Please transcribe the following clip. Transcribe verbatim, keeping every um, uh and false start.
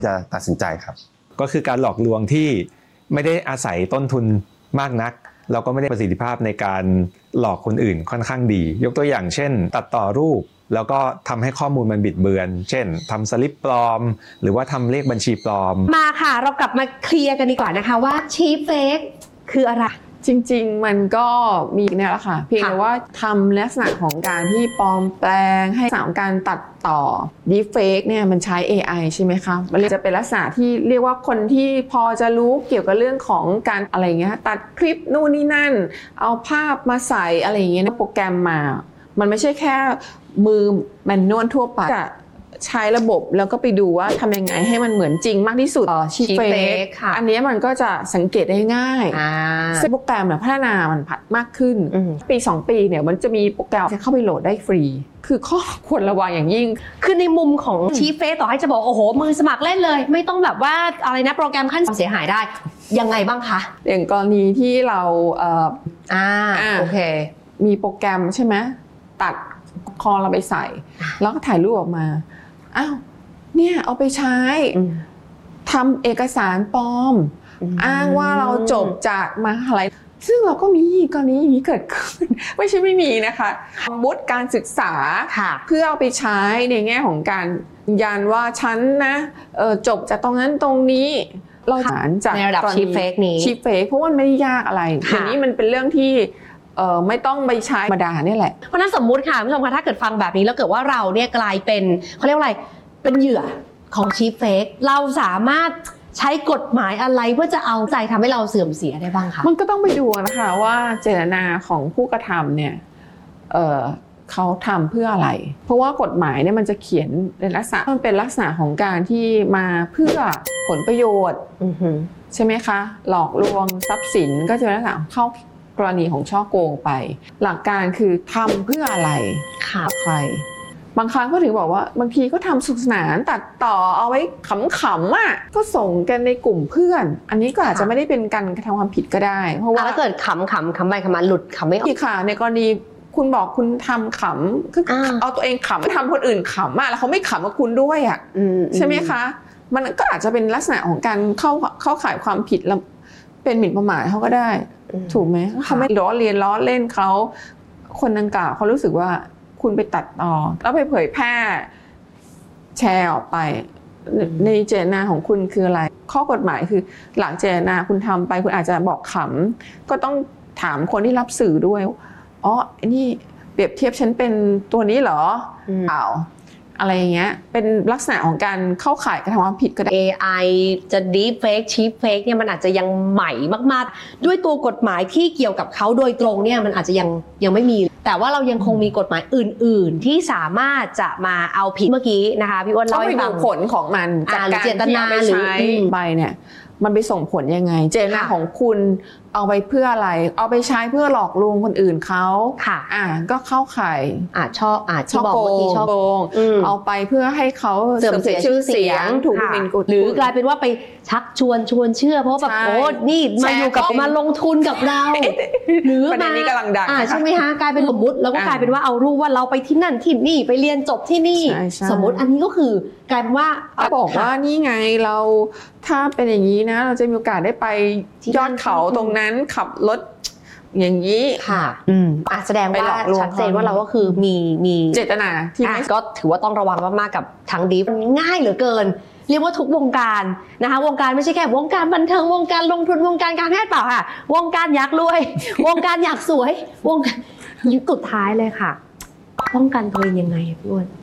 จะตัดสินใจครับก็คือการหลอกลวงที่ไม่ได้อาศัยต้นทุนมากนักแล้วก็ไม่ได้ประสิทธิภาพในการหลอกคนอื่นค่อนข้างดียกตัวอย่างเช่นตัดต่อรูปแล้วก็ทำให้ข้อมูลมันบิดเบือนเช่นทำสลิปปลอมหรือว่าทำเลขบัญชีปลอมมาค่ะเรากลับมาเคลียร์กันดีกว่านะคะว่าชีฟเฟกคืออะไรจริงๆมันก็มีเนี่ยแหละค่ะเพียงแต่ว่าทำลักษณะของการที่ปลอมแปลงให้สามการตัดต่อ deepfake เนี่ยมันใช้ เอ ไอ ใช่ไหมคะมันจะเป็นลักษณะที่เรียกว่าคนที่พอจะรู้เกี่ยวกับเรื่องของการอะไรเงี้ยตัดคลิปนู่นนี่นั่นเอาภาพมาใส่อะไรอย่างเงี้ยโปรแกรมมามันไม่ใช่แค่มือแมนนวลทั่วไปใช้ระบบแล้วก็ไปดูว่าทำยังไงให้มันเหมือนจริงมากที่สุดชีฟเฟกอันนี้มันก็จะสังเกตได้ง่ายซึ่งโปรแกรมเนี่ยพัฒนามันผัดมากขึ้นปีสองปีเนี่ยมันจะมีโปรแกรมเข้าไปโหลดได้ฟรีคือข้อควรระวังอย่างยิ่งคือในมุมของชีฟเฟกต่อให้จะบอกโอ้โหมือสมัครเล่นเลยไม่ต้องแบบว่าอะไรนะโปรแกรมขั้นเสียหายได้ยังไงบ้างคะอย่างกรณีที่เราเอ่ออ่าโอเคมีโปรแกรมใช่ไหมตัดคอเราไปใส่แล้วก็ถ่ายรูปออกมาอ้าวเนี่ยเอาไปใช้ทำเอกสารปลอมอ้างว่าเราจบจากมหาลัยซึ่งเราก็มีกรณีอย่างนี้เกิดขึ้นไม่ใช่ไม่มีนะคะวุฒิการศึกษาเพื่อเอาไปใช้ในแง่ของการยืนยันว่าฉันนะจบจากตรงนั้นตรงนี้เราฐานจากในระดับชีฟเฟกนี้ชีฟเฟกเพราะว่ามันไม่ยากอะไรอย่างนี้มันเป็นเรื่องที่เอ่อไม่ต้องไปใช้ธรรมดาเนี่ยแหละเพราะนั้นสมมุติค่ะผู้ชมคะถ้าเกิดฟังแบบนี้แล้วเกิดว่าเราเนี่ยกลายเป็นเขาเรียกว่าอะไรเป็นเหยื่อของชีฟเฟกเราสามารถใช้กฎหมายอะไรเพื่อจะเอาใจทำให้เราเสื่อมเสียได้บ้างคะมันก็ต้องไปดูนะคะว่าเจตนาของผู้กระทำเนี่ยเอ่อเขาทำเพื่ออะไรเพราะว่ากฎหมายเนี่ยมันจะเขียนในลักษณะมันเป็นลักษณะของการที่มาเพื่อผลประโยชน์ใช่ไหมคะหลอกลวงทรัพย์สินก็จะเป็นลักษณะเข้ากรณีของช่อโกงไปหลักการคือทำเพื่ออะไรใครบางครั้งก็ถึงบอกว่าบางทีก็ทำสุขสนานตัดต่อเอาไว้ขำๆอ่ะก็ส่งกันในกลุ่มเพื่อนอันนี้ก็อาจจะไม่ได้เป็นการกระทำความผิดก็ได้เพราะว่าถ้าเกิดขำๆขำไปขำมาหลุดขำไม่ออกค่ะในกรณีคุณบอกคุณทำขำคือเอาตัวเองขำทำคนอื่นขำอ่ะแล้วเขาไม่ขำกับคุณด้วยอ่ะใช่ไหมคะมันก็อาจจะเป็นลักษณะของการเข้าเข้าข่ายความผิดแล้วเป็นหมิ่นประมาทเขาก็ได้ถูกไหมเขาไม่ล้อเลียนล้อเล่นเขาคนดังกล่าวเขารู้สึกว่าคุณไปตัดต่อแล้วไปเผยแพร่แชร์ออกไปในเจตนาของคุณคืออะไรข้อกฎหมายคือหลังเจตนาคุณทำไปคุณอาจจะบอกขำก็ต้องถามคนที่รับสื่อด้วยอ๋อนี่เปรียบเทียบฉันเป็นตัวนี้เหรอเปล่าอะไรอย่างเงี้ยเป็นลักษณะของการเข้าข่ายกระทำความผิดก็ได้เอ ไอ จะ Deep Fake Cheap Fake เนี่ยมันอาจจะยังใหม่มากๆด้วยตัวกฎหมายที่เกี่ยวกับเขาโดยตรงเนี่ยมันอาจจะยังยังไม่มีแต่ว่าเรายังคงมีกฎหมายอื่นๆที่สามารถจะมาเอาผิดเมื่อกี้นะคะพี่อ้นเล่าให้ฟังผลของมันจากการที่เอาไปใช้ไปเนี่ยมันไปส่งผลยังไงเจตนาของคุณเอาไปเพื่ออะไรเอาไปใช้เพื่อหลอกลวงคนอื่นเขาค่ะอ่าก็เข้าข่ายอ่าช่ออ่าที่บอกเมื่อกี้ช่อโกงเอาไปเพื่อให้เขาเสื่อมเสียชื่อเสียงถูกหมิ่นหรือกลายเป็นว่าไปชักชวนชวนเชื่อเพราะแบบโอ้นี่มาอยู่กับมาลงทุนกับเราหรือมานี้กำลังดังอ่าใช่ไหมคะกลายเป็นสมมุติแล้วก็กลายเป็นว่าเอารูปว่าเราไปที่นั่นที่นี่ไปเรียนจบที่นี่สมมติอันนี้ก็คือกลายเป็นว่าบอกว่านี่ไงเราถ้าเป็นอย่างนี้นะเราจะมีโอกาสได้ไปยอดเขาตรงนั้นขับรถอย่างนี้ค่ะอืมอ่ะแสดงว่าชัดเจนว่าเราก็คือมีมีเจตนาที่ไม่ก็ถือว่าต้องระวังมากๆกับทางดีมันง่ายเหลือเกินเรียกว่าทุกวงการนะคะวงการไม่ใช่แค่วงการบันเทิงวงการลงทุนวงการการแพทย์เปล่าค่ะวงการอยากรวยวงการอยากสวยวงการสุดท้ายเลยค่ะป้องกันตัวเองยังไงพี่อ้วน